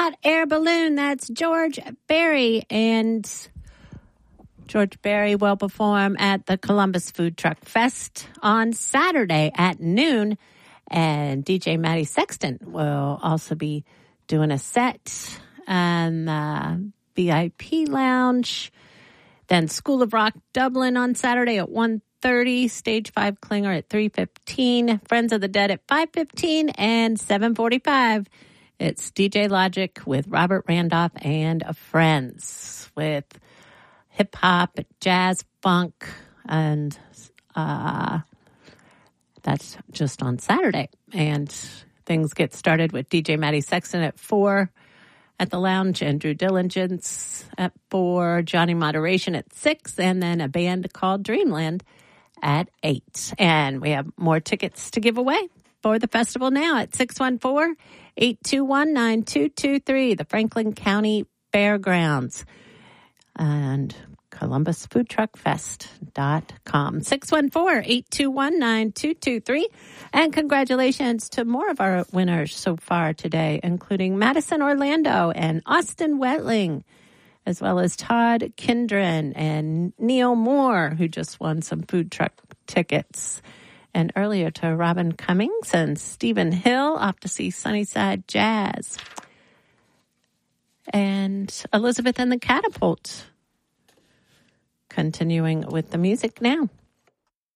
Hot Air Balloon. That's George Berry. And George Berry will perform at the Columbus Food Truck Fest on Saturday at noon. And DJ Maddie Sexton will also be doing a set and VIP Lounge. Then School of Rock Dublin on Saturday at 1:30. Stage 5 Klinger at 3:15. Friends of the Dead at 5:15 and 7:45. It's DJ Logic with Robert Randolph and friends with hip hop, jazz, funk, and that's just on Saturday. And things get started with DJ Maddie Sexton at 4 at the Lounge, Andrew Diligence at 4, Johnny Moderation at 6, and then a band called Dreamland at 8. And we have more tickets to give away for the festival now at 614-821-9223, the Franklin County Fairgrounds. And ColumbusFoodTruckFest.com. 614-821-9223. And congratulations to more of our winners so far today, including Madison Orlando and Austin Wetling, as well as Todd Kindren and Neil Moore, who just won some food truck tickets. And earlier to Robin Cummings and Stephen Hill off to see Sunnyside Jazz. And Elizabeth and the Catapult. Continuing with the music now.